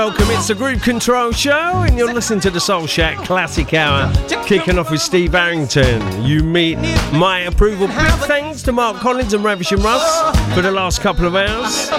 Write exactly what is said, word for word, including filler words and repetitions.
Welcome, it's the Groove Control Show, and you're listening to the Soul Shack Classic Hour, kicking off with Steve Arrington. You meet my approval. Big thanks to Mark Collins and Ravishing Russ for the last couple of hours.